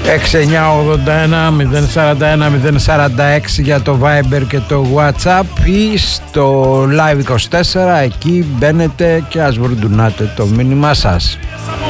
6-9-81-041-046 για το Viber και το WhatsApp ή στο Live 24, εκεί μπαίνετε και ας βρουντουνάτε το μήνυμά σας.